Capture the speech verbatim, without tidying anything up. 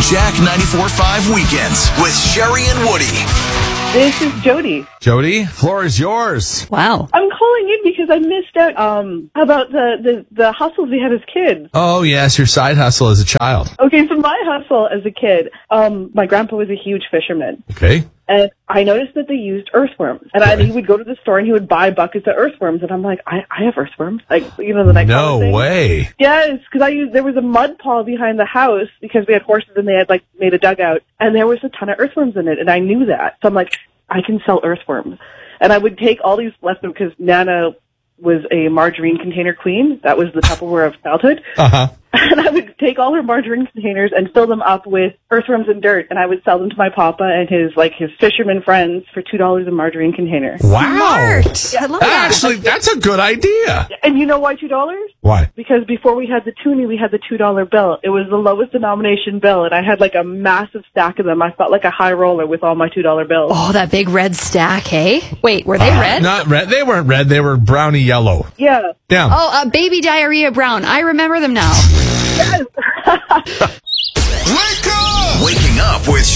Jack ninety-four point five Weekends with Sherry and Woody. This is Jody. Jody, floor is yours. Wow. I'm calling in because I missed out um, about the, the, the hustles we had as kids. Oh, yes, your side hustle as a child. Okay, so my hustle as a kid, um, my grandpa was a huge fisherman. Okay. And I noticed that they used earthworms. And I, Right. he would go to the store and he would buy buckets of earthworms. And I'm like, I, I have earthworms. Like, you know, the night No thing. way. Yes, because I used, there was a mud pile behind the house because we had horses and they had like made a dugout. And there was a ton of earthworms in it. And I knew that. So I'm like, I can sell earthworms. And I would take all these leftovers because Nana was a margarine container queen. That was the Tupperware of childhood. Uh-huh. And I would take all her margarine containers and fill them up with earthworms and dirt, and I would sell them to my papa and his like his fisherman friends for two dollars a margarine container. Wow. Smart. I love that. Actually, that's a good idea. And you know why two dollars? Why? Because before we had the toonie, we had the two dollar bill. It was the lowest denomination bill, and I had like a massive stack of them. I felt like a high roller with all my two dollar bills. Oh, that big red stack, hey? Wait, were they Uh, red? Not red. They weren't red. They were brownie yellow. Yeah. Yeah. Oh, uh, baby diarrhea brown. I remember them now. Wake up! Waking up with